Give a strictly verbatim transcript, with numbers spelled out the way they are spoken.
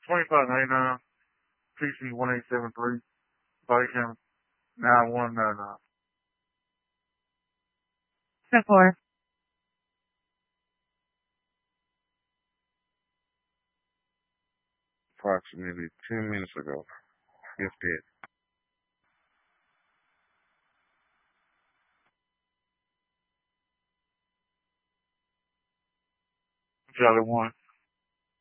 twenty-five ninety-nine, P C one eight seven three, Bacon nine one nine nine. Before. Approximately ten minutes ago. If that. Charlie one.